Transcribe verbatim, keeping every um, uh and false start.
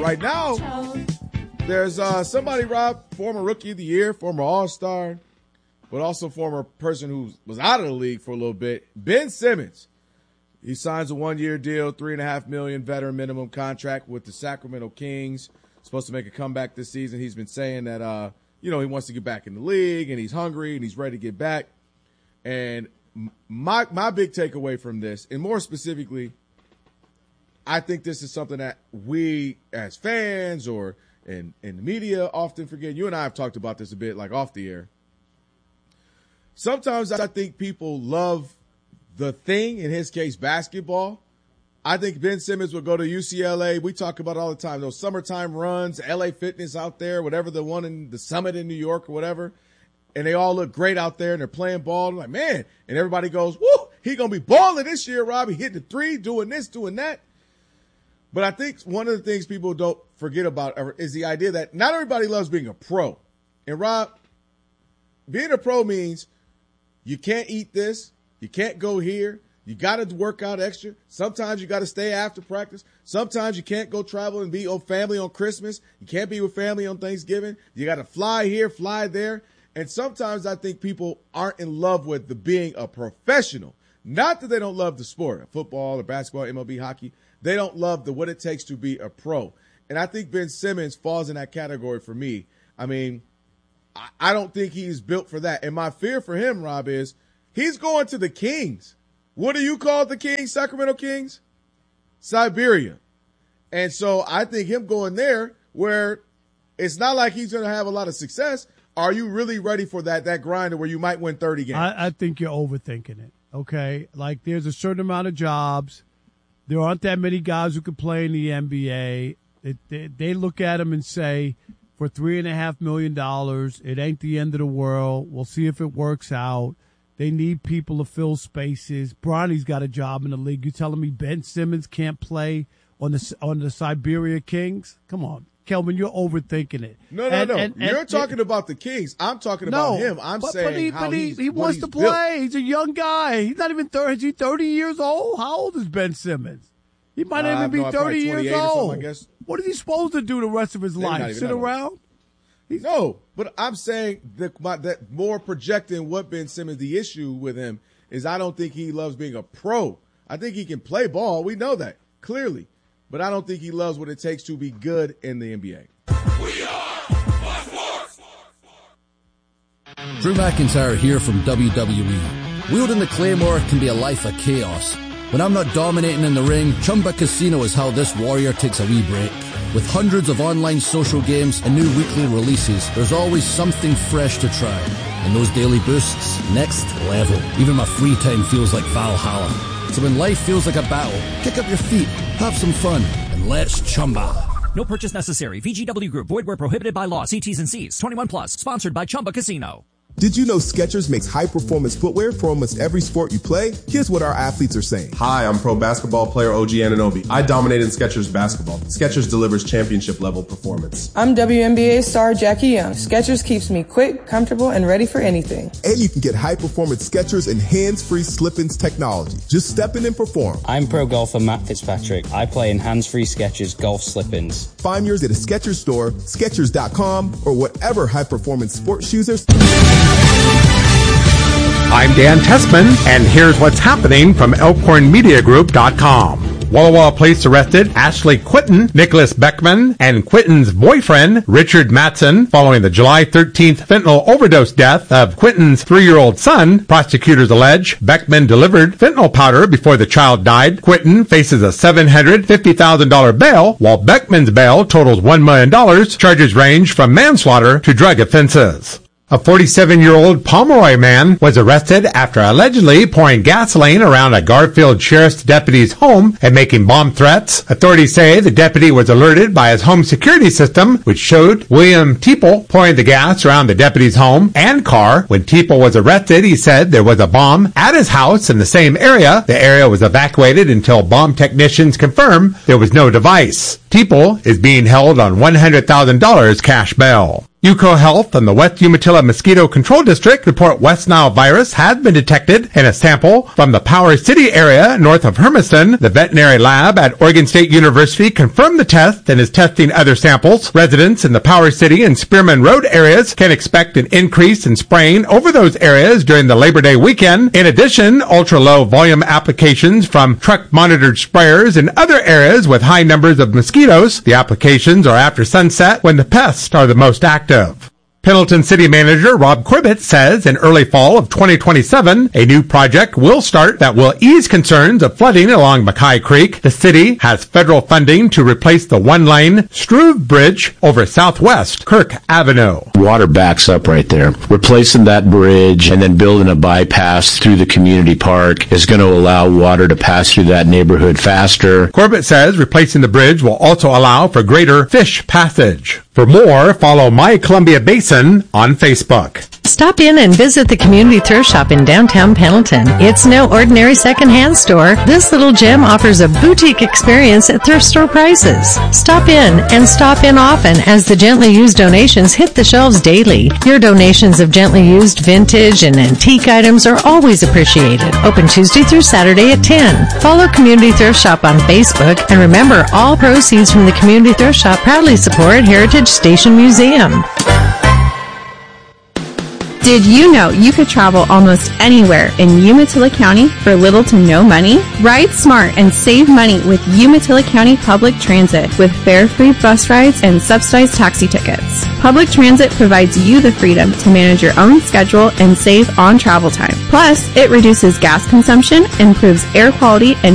right now, there's uh, somebody, Rob, former Rookie of the Year, former All-Star, but also former person who was out of the league for a little bit, Ben Simmons. He signs a one-year deal, three and a half million veteran minimum contract with the Sacramento Kings. Supposed to make a comeback this season. He's been saying that, uh, you know, he wants to get back in the league and he's hungry and he's ready to get back. And my my big takeaway from this, and more specifically, I think this is something that we as fans or in, in the media often forget. You and I have talked about this a bit, like off the air. Sometimes I think people love the thing, in his case, basketball. I think Ben Simmons would go to U C L A. We talk about it all the time, those summertime runs, L A Fitness out there, whatever, the one in the Summit in New York or whatever. And they all look great out there and they're playing ball. I'm like, man. And everybody goes, woo, he going to be balling this year, Robbie, hitting the three, doing this, doing that. But I think one of the things people don't forget about is the idea that not everybody loves being a pro. And Rob, being a pro means you can't eat this. You can't go here. You got to work out extra. Sometimes you got to stay after practice. Sometimes you can't go travel and be with family on Christmas. You can't be with family on Thanksgiving. You got to fly here, fly there. And sometimes I think people aren't in love with the being a professional. Not that they don't love the sport, football or basketball, M L B, hockey. They don't love the what it takes to be a pro. And I think Ben Simmons falls in that category for me. I mean, I, I don't think he's built for that. And my fear for him, Rob, is he's going to the Kings. What do you call the Kings, Sacramento Kings? Siberia. And so I think him going there where it's not like he's going to have a lot of success. Are you really ready for that, that grind where you might win thirty games? I, I think you're overthinking it, okay? Like there's a certain amount of jobs. There aren't that many guys who can play in the N B A. It, they, they look at him and say, for three and a half million dollars, it ain't the end of the world. We'll see if it works out. They need people to fill spaces. Bronny's got a job in the league. You telling me Ben Simmons can't play on the on the Siberia Kings? Come on, Kelvin, you're overthinking it. No, no, and, no. And, and, you're and, talking about the Kings. I'm talking no, about him. I'm but, saying but he, how but he, he's, he wants he's to built. play. He's a young guy. He's not even thirty. Is he thirty years old? How old is Ben Simmons? He might not Uh, even be no, thirty years old. I guess. What is he supposed to do the rest of his Maybe life? Sit around? He's, no, but I'm saying that, my, that more projecting what Ben Simmons, the issue with him is I don't think he loves being a pro. I think he can play ball. We know that clearly. But I don't think he loves what it takes to be good in the N B A. We are Fox Sports. Drew McIntyre here from W W E. Wielding the Claymore can be a life of chaos. When I'm not dominating in the ring, Chumba Casino is how this warrior takes a wee break. With hundreds of online social games and new weekly releases, there's always something fresh to try. And those daily boosts, next level. Even my free time feels like Valhalla. So when life feels like a battle, kick up your feet, have some fun, and let's Chumba. No purchase necessary. V G W Group. Void where prohibited by law. See T's and C's. twenty-one plus. Sponsored by Chumba Casino. Did you know Skechers makes high-performance footwear for almost every sport you play? Here's what our athletes are saying. Hi, I'm pro basketball player O G Anunoby. I dominate in Skechers basketball. Skechers delivers championship-level performance. I'm W N B A star Jackie Young. Skechers keeps me quick, comfortable, and ready for anything. And you can get high-performance Skechers and hands-free slip-ins technology. Just step in and perform. I'm pro golfer Matt Fitzpatrick. I play in hands-free Skechers golf slip-ins. Find yours at a Skechers store, Skechers dot com, or whatever high-performance sports shoes are. I'm Dan Tessman, and here's what's happening from Elkhorn Media Group dot com. Walla Walla police arrested Ashley Quinton, Nicholas Beckman, and Quinton's boyfriend, Richard Matson, following the July thirteenth fentanyl overdose death of Quinton's three-year-old son. Prosecutors allege Beckman delivered fentanyl powder before the child died. Quinton faces a seven hundred fifty thousand dollars bail, while Beckman's bail totals one million dollars. Charges range from manslaughter to drug offenses. A forty-seven-year-old Pomeroy man was arrested after allegedly pouring gasoline around a Garfield Sheriff's deputy's home and making bomb threats. Authorities say the deputy was alerted by his home security system, which showed William Teeple pouring the gas around the deputy's home and car. When Teeple was arrested, he said there was a bomb at his house in the same area. The area was evacuated until bomb technicians confirmed there was no device. Teeple is being held on one hundred thousand dollars cash bail. UCO Health and the West Umatilla Mosquito Control District report West Nile virus has been detected in a sample from the Power City area north of Hermiston. The veterinary lab at Oregon State University confirmed the test and is testing other samples. Residents in the Power City and Spearman Road areas can expect an increase in spraying over those areas during the Labor Day weekend. In addition, ultra-low volume applications from truck-monitored sprayers in other areas with high numbers of mosquitoes. The applications are after sunset when the pests are the most active. Pendleton City Manager Rob Corbett says in early fall of twenty twenty-seven, a new project will start that will ease concerns of flooding along Mackay Creek. The city has federal funding to replace the one-lane Struve Bridge over Southwest Kirk Avenue. Water backs up right there. Replacing that bridge and then building a bypass through the community park is going to allow water to pass through that neighborhood faster. Corbett says replacing the bridge will also allow for greater fish passage. For more, follow My Columbia Basin on Facebook. Stop in and visit the Community Thrift Shop in downtown Pendleton. It's no ordinary secondhand store. This little gem offers a boutique experience at thrift store prices. Stop in and stop in often as the gently used donations hit the shelves daily. Your donations of gently used vintage and antique items are always appreciated. Open Tuesday through Saturday at ten. Follow Community Thrift Shop on Facebook, and remember, all proceeds from the Community Thrift Shop proudly support Heritage Station Museum. Did you know you could travel almost anywhere in Umatilla County for little to no money? Ride smart and save money with Umatilla County Public Transit with fare-free bus rides and subsidized taxi tickets. Public transit provides you the freedom to manage your own schedule and save on travel time. Plus, it reduces gas consumption, improves air quality, and